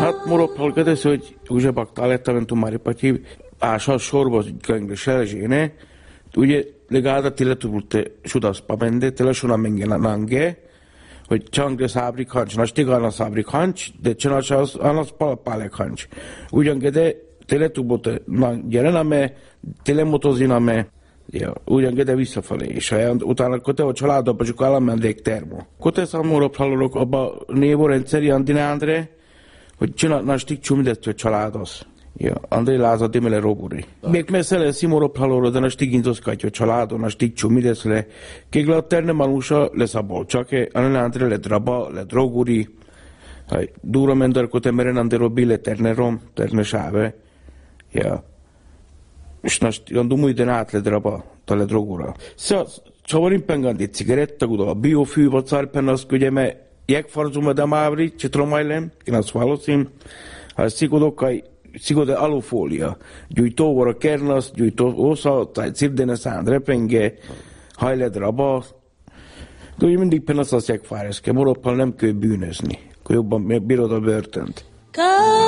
Hát morop kedves, hogy ugye baktálettem tumari pati ásal sorba könyvbe selzséne, ugye legálda tyle turulte sudas pamende, tyle suna mengen nange, hogy csangre szábrik hancs, na stigalna szábrik hancs, de csinács az anas palek hancs. Ugyangede tyle tubote gyerename, tyle motoziname, ja, ugyangede visszafelé, és utána kote a családba csak államendék termo. Kote számorop hallorok abba névorendszeri andine Andre, hogy csinálna stik csumidesztő családos. Ja, Andrei Láza dimele roburi. Még mesele simorop hallorok, de na stik intoszkatja családon, na stik csumideszle, kégla terne manusa leszabol, csak anele Andre le draba, le droguri, dura mendar kote meren andero bile terne rom, terne sáve. Ja. És na dumui den át le draba, ta le drogura. Csavarin pengandi cigaretta, guda, biofű vacar pennasz, ugye, me jak farzuma da mávri, citromajlem, én azt valószím, ha szigode alufólia, gyújtó vora kernasz, gyújtó ósza, taj cirdene szánd repenge, hajle draba, de ugye mindig pennasz azt jak fáreszke, moroppal nem kell bűnözni, akkor jobban bírod a börtönt.